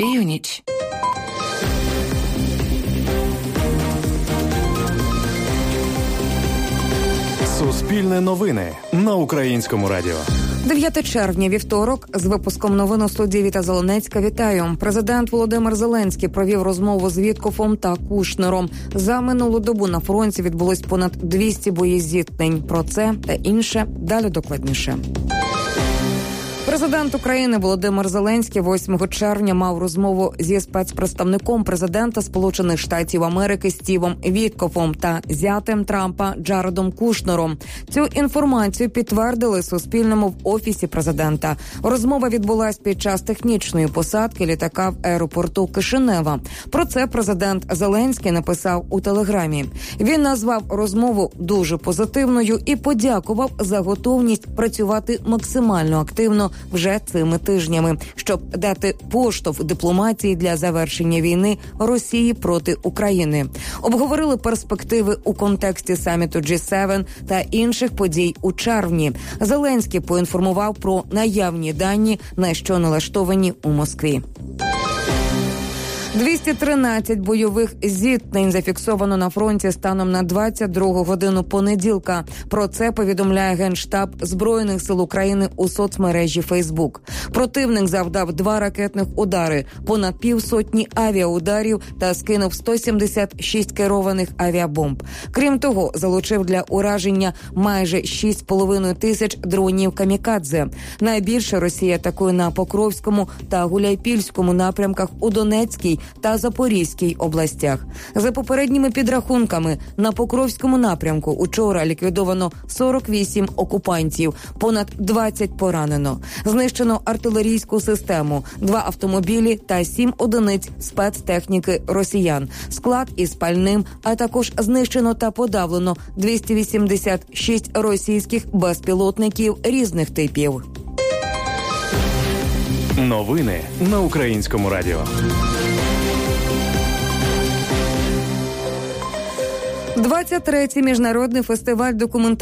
Північ. Суспільне новини на Українському радіо. 9 червня, вівторок, з випуском новин у студії Віта Зеленецька. Вітаю. Президент Володимир Зеленський провів розмову з Віткофом та Кушнером. За минулу добу на фронті відбулось понад 200 боєзіткнень. Про це та інше далі докладніше. Президент України Володимир Зеленський 8 червня мав розмову зі спецпредставником президента Сполучених Штатів Америки Стівом Віткофом та зятем Трампа Джаредом Кушнером. Цю інформацію підтвердили Суспільному в Офісі президента. Розмова відбулась під час технічної посадки літака в аеропорту Кишинева. Про це президент Зеленський написав у Телеграмі. Він назвав розмову дуже позитивною і подякував за готовність працювати максимально активно вже цими тижнями, щоб дати поштовх дипломатії для завершення війни Росії проти України. Обговорили перспективи у контексті саміту G7 та інших подій у червні. Зеленський поінформував про наявні дані, на що налаштовані у Москві. 213 бойових зіткнень зафіксовано на фронті станом на 22 годину понеділка. Про це повідомляє Генштаб Збройних сил України у соцмережі Фейсбук. Противник завдав 2 ракетних удари, понад півсотні авіаударів та скинув 176 керованих авіабомб. Крім того, залучив для ураження майже 6,5 тисяч дронів камікадзе. Найбільше Росія атакує на Покровському та Гуляйпільському напрямках у Донецькій та Запорізькій областях. За попередніми підрахунками, на Покровському напрямку учора ліквідовано 48 окупантів, понад 20 поранено. Знищено артилерійську систему, 2 автомобілі та 7 одиниць спецтехніки росіян, склад із пальним, а також знищено та подавлено 286 російських безпілотників різних типів. Новини на Українському радіо. 23-й міжнародний фестиваль документальної